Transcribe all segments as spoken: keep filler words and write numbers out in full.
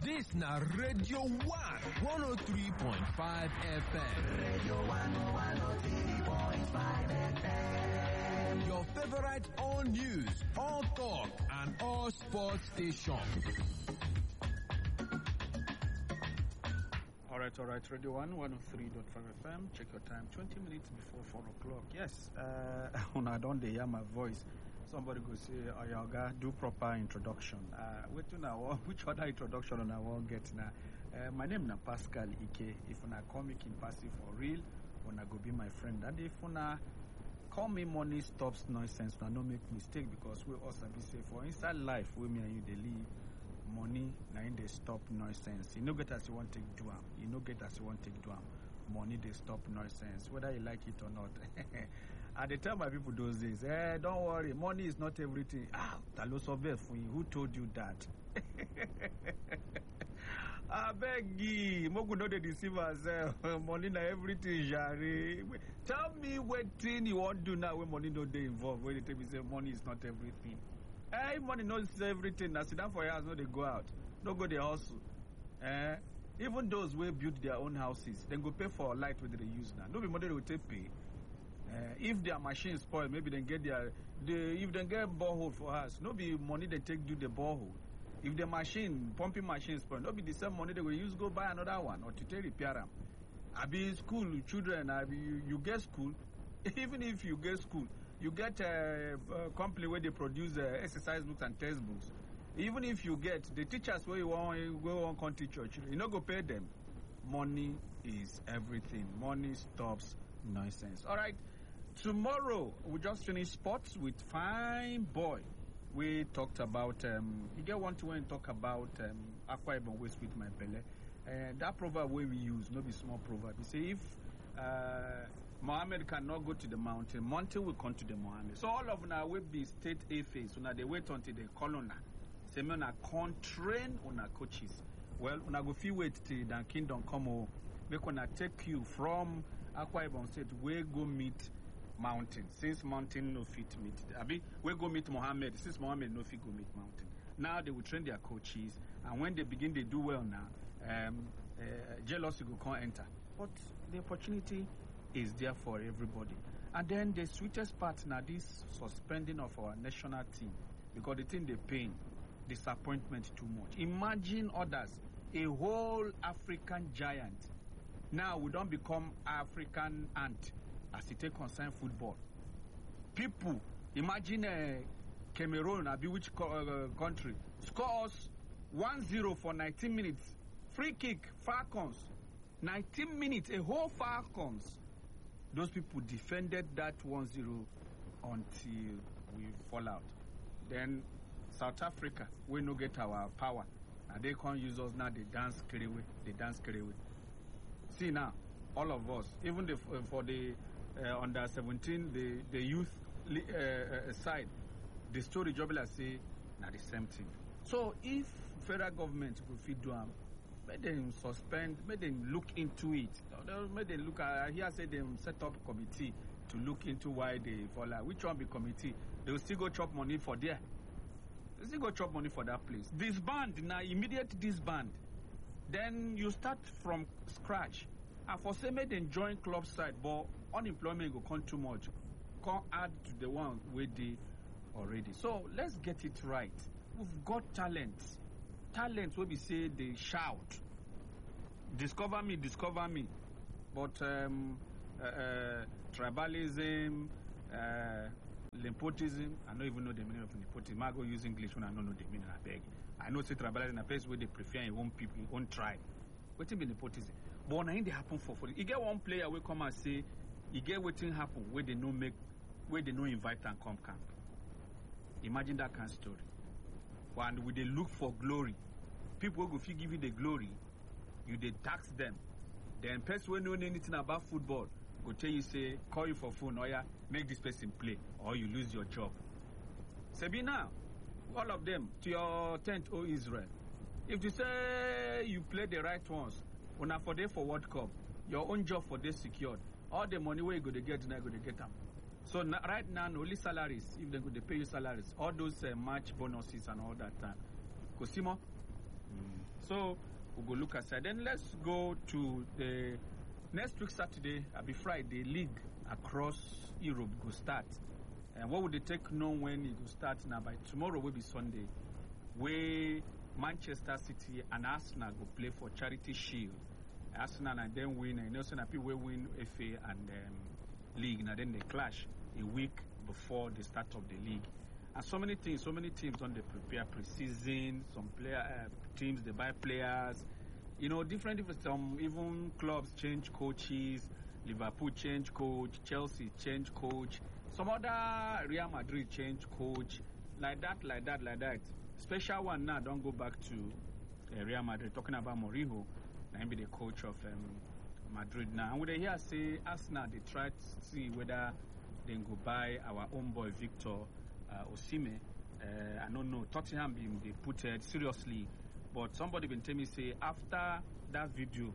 This na Radio One, one oh three point five F M. Radio One, one oh three point five F M. Your favorite all news, all talk, and all sports station. Alright, alright, Radio One, one oh three point five F M. Check your time, twenty minutes before four o'clock. Yes, uh, when I don't hear my voice, somebody go say, Oyaga, do proper introduction. Uh, wait till now, which other introduction on I won't get now? Uh, my name is Pascal Ike. If you call me King Passy for real, wanna go be my friend. And if you call me Money Stops Nonsense, now no make mistake because we also be safe for inside life. We me and you they live. Money, now they stop nonsense. You know get as you want to do am. You know get as you want to do am. Money they stop nonsense, whether you like it or not. And they tell my people those days, eh, don't worry, money is not everything. Ah, that was over for you. Who told you that? I beg you, Mogu know they deceive ourselves. Money na everything, Jare. Tell me what thing you want to do now when money no they involved. When they tell me say money is not everything. Hey, money knows everything. Now sit down for your house, no they go out. Don't go they hustle. Eh? Even those who build their own houses, then go pay for light where they use now. No be money they will take pay. Uh, if their machine spoil, maybe they get their, the, if they get borehole for us, no be money they take do the borehole. If the machine, pumping machine spoil, no be the same money they will use go buy another one or to take repair them. I be school, children, I be, you, you get school, even if you get school, you get a, a company where they produce uh, exercise books and textbooks. Even if you get the teachers where you want you go on come teach your children, you not go pay them. Money is everything. Money stops nonsense. All right. Tomorrow, we just finished sports with Fine Boy. We talked about, um, you get one to when talk about um, Akwa Ibom Waste with my belly. And that proverb where we use, not be small proverb. You say, if uh, Mohammed cannot go to the mountain, mountain will come to the Mohammed. So all of now will be state A phase. So now they wait until they call on say, me na con train on our coaches. Well, when I go feel wait till the kingdom come over, we gonna take you from Akwa Ibom State, we go meet Mountain. Since Mountain no fit meet, Abi, we go meet Mohammed. Since Mohammed no fit go meet Mountain. Now they will train their coaches, and when they begin, they do well now. Um, uh, jealousy will come enter, but the opportunity is there for everybody. And then the sweetest part now, this suspending of our national team, because the thing they pain, disappointment too much. Imagine others, a whole African giant. Now we don't become African ant. As it take concern football, people imagine uh, Cameroon, I be which co uh, country score us one zero for nineteen minutes, free kick, Falcons, nineteen minutes, a whole Falcons. Those people defended that one zero until we fall out. Then South Africa, we no get our power, and they can't use us now. They dance carry away, they dance carry away. See now, all of us, even the, uh, for the Uh, under seventeen, the, the youth uh, uh, side, the story job like say, now the same thing. So if federal government could feed them, make them suspend, make them look into it. Make them look at, I hear say them set up committee to look into why they fall out. Which one be committee? They will still go chop money for there. They still go chop money for that place. Disband, now immediate disband. Then you start from scratch. And for say make them join club side, but unemployment will come too much. Come add to the one we did already. So let's get it right. We've got talents. Talents will be say they shout. Discover me, discover me. But um, uh, uh, tribalism, uh, nepotism, I don't even know the meaning of nepotism. I go use English when I don't know the meaning. I beg. I know say tribalism is a place where they prefer your own people, your own tribe. What be nepotism? But now they happen for for you get one player will come and say, you get what thing happen where they no make, where they no invite and come camp. Imagine that kind of story. And when they look for glory, people will give you the glory, you they tax them. Then person who know anything about football go tell you say, call you for phone, or yeah, make this person play, or you lose your job. Sebi now, all of them to your tent, O Israel. If you say you play the right ones, when for day for World Cup, your own job for this secured. All the money where you go to get, now go to get them. So na, right now, only salaries, if they go to pay you salaries, all those uh, match bonuses and all that time. Uh, Cosimo? Mm. So we'll go look aside. Then let's go to the next week Saturday, I'll be Friday, league across Europe go start. And what would they take know when it will start now? By tomorrow will be Sunday, where Manchester City and Arsenal go play for Charity Shield. Arsenal and then win, and also people will win F A and um, league, and then they clash a week before the start of the league. And so many things, so many teams don't they prepare pre-season. Some player uh, teams they buy players, you know, different different. Some even clubs change coaches. Liverpool change coach, Chelsea change coach, some other Real Madrid change coach, like that, like that, like that. Special one now, don't go back to uh, Real Madrid. Talking about Mourinho, now be the coach of um, Madrid now. And when they hear say Arsenal, they try to see whether they go buy our own boy Victor uh, Osimhen. Uh, I don't know. Tottenham been they put it seriously, but somebody been tell me say after that video.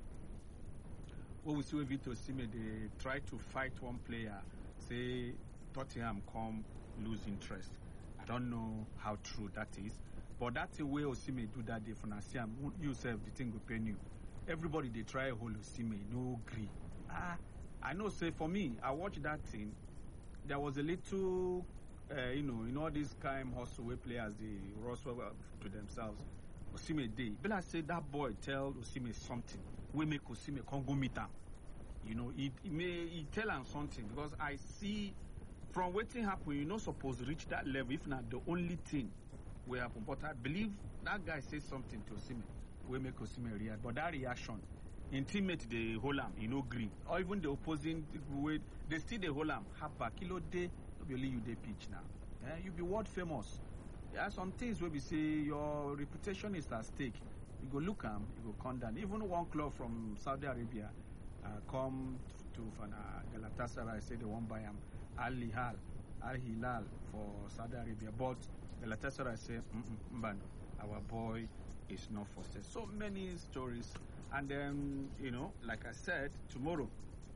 What we see with Victor Osimhen, they try to fight one player, say Tottenham come lose interest. I don't know how true that is, but that's the way Osimhen do that day for Nasiam. You yourself, the thing will pain you. Everybody they try hold Osimhen, no agree. Ah, I know. Say for me, I watched that thing. There was a little, uh, you know, you know this kind of hustle where players they rustle to themselves. Osimhen day, but I say that boy tell Osimhen something. We make Osimhen come go meet him. You know, he, he may he tell him something because I see from waiting happen, you're not supposed to reach that level if not the only thing will happen. But I believe that guy said something to Osimhen. We make Osimhen react, but that reaction, intimate the whole arm, you know, green, or even the opposing way, they still the whole arm. Half kilo day, only you they pitch now. Eh? You be world famous. There are some things where we say your reputation is at stake. You go look am, you go come down. Even one club from Saudi Arabia uh, come to uh, Galatasaray, say they won't buy him. Al Hilal, Al Hilal for Saudi Arabia, but Galatasaray say, Mbano, our boy is not for sale. So many stories, and then you know, like I said, tomorrow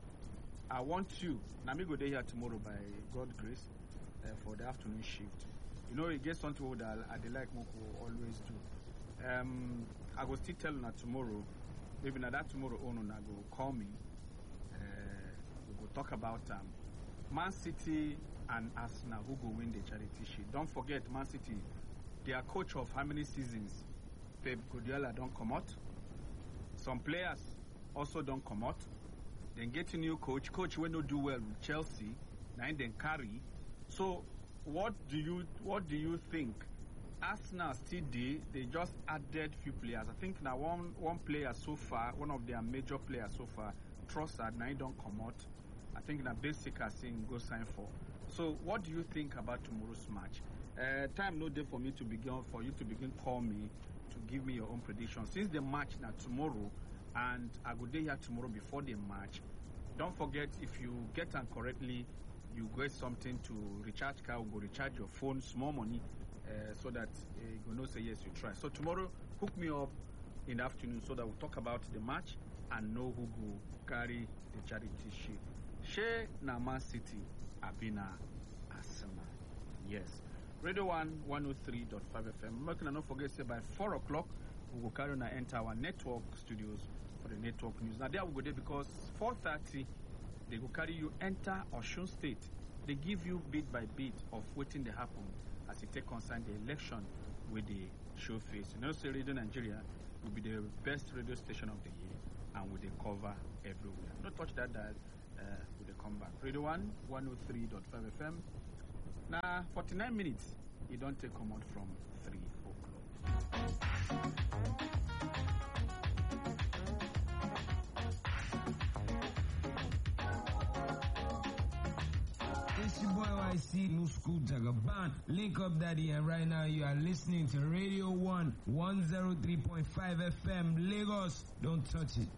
I want you. Now me go there here tomorrow by God's grace uh, for the afternoon shift. You know, it gets something that I, I like Moko always do. Um, I will still tell you tomorrow. Maybe now that tomorrow, oh no, go call me. Uh, we will talk about um, Man City and Arsenal who go win the Charity Shield. Don't forget, Man City, they are coach of how many seasons? Pep Guardiola don't come out. Some players also don't come out. Then get a new coach. Coach will not do well with Chelsea. Now then carry. So. What do you what do you think? Arsenal still did. They just added few players. I think now one one player so far, one of their major players so far, Trossard, now he don't come out. I think now basic are saying go sign for. So what do you think about tomorrow's match? Uh, time no day for me to begin for you to begin call me to give me your own prediction. Since the match now tomorrow, and I go there here tomorrow before the match. Don't forget if you get them correctly. You get something to recharge car, go recharge your phone, small money, uh, so that uh, you know say yes, you try. So tomorrow, hook me up in the afternoon so that we'll talk about the match and know who go carry the Charity Shield. Share na Man City, Abina Arsenal. Yes. Radio one, one oh three point five F M. Make not forget, say by four o'clock, we will carry on and enter our network studios for the network news. Now there we go there because four thirty. They will carry you enter Osun State. They give you bit by bit of waiting to happen as it take concern the election with the show face. You know, say Radio Nigeria will be the best radio station of the year and with the cover everywhere. Don't touch that dial uh, with the comeback. Radio one, one oh three point five F M. Now, forty-nine minutes, you don't take command from three o'clock. It's your boy Y C, New School Jagaban. Link up, Daddy, and right now you are listening to Radio one, one oh three point five F M, Lagos. Don't touch it.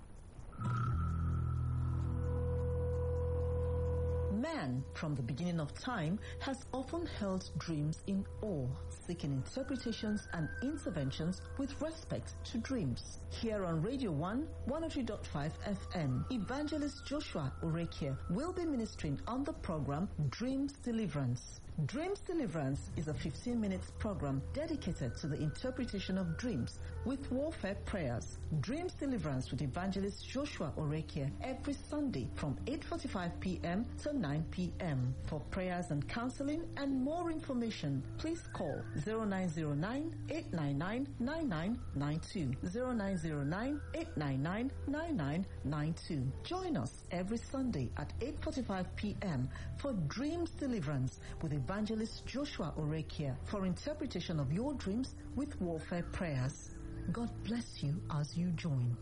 Man, from the beginning of time, has often held dreams in awe, seeking interpretations and interventions with respect to dreams. Here on Radio one, one oh three point five F M, Evangelist Joshua Urekia will be ministering on the program Dreams Deliverance. Dreams Deliverance is a fifteen minutes program dedicated to the interpretation of dreams with warfare prayers. Dreams Deliverance with Evangelist Joshua Orekia every Sunday from eight forty-five p.m. to nine p.m. For prayers and counseling and more information, please call zero nine zero nine, eight nine nine, nine nine nine two, zero nine zero nine, eight nine nine, nine nine nine two. Join us every Sunday at eight forty-five p.m. for Dreams Deliverance with Evangelist Joshua Orekia for interpretation of your dreams with warfare prayers. God bless you as you join.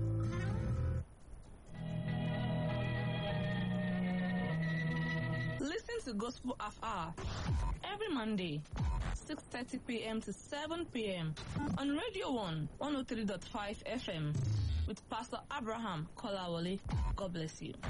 Listen to Gospel Half Hour every Monday, six thirty p.m. to seven p.m. on Radio one, one oh three point five F M with Pastor Abraham Kolawole. God bless you.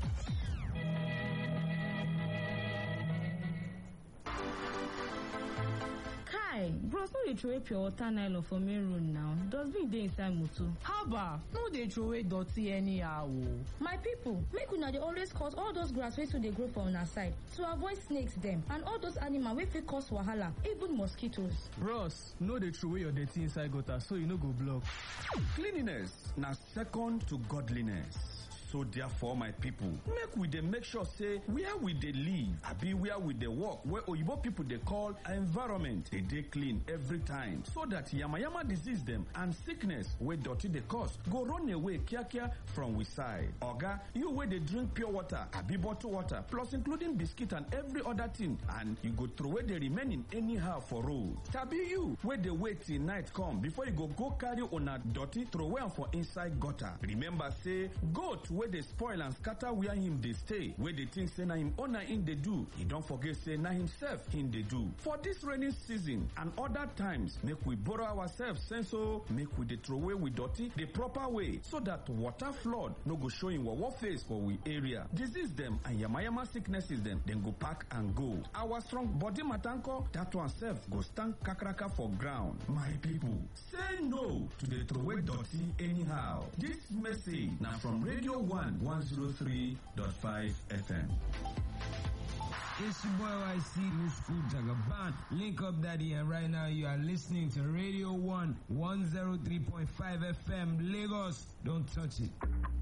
Kai, bros, no dey throw away pure water nylon for main road now. Dustbin dey inside motor. Haba, no dey throw away dirty anyhow o. My people, make una dey always cut all those grass wey still dey grow for una side to avoid snakes dem and all those animals wey fit cause wahala, even mosquitoes. Bros, no dey throw away your dirty inside gutter so e no go block. Cleanliness na second to godliness. So therefore, my people, make we dey make sure say where we dey live, abi where we dey work, where oyibo people dey call environment, dey dey clean every time, so that yamayama disease dem and sickness wey dirty dey cause go run away kiakia from we side. Oga, you wey dey drink pure water, abi bottled water, plus including biscuit and every other thing, and you go throw away the remaining anyhow for road. Tabi you wey dey wait till night come before you go go carry una dirty throw away am for inside gutter. Remember say goat wey dey spoil and scatter where him dey stay, wey dey think say na him owner him dey do, he don forget say na himself him dey do. For this rainy season and other times, make we borrow ourselves sense o, make we dey throw away we dirty the proper way, so that water flood no go show him wawa face for we area. Disease dem and yamayama sicknesses dem, dem go pack and go. Our strong body matanko, that one self go stand kakaraka for ground. My people, say no to the throw away dirty anyhow. This message na from Radio one, one oh three point five F M. It's your boy Y C, New School Jagaban. Link up, Daddy, and right now you are listening to Radio one, one oh three point five F M, Lagos. Don't touch it.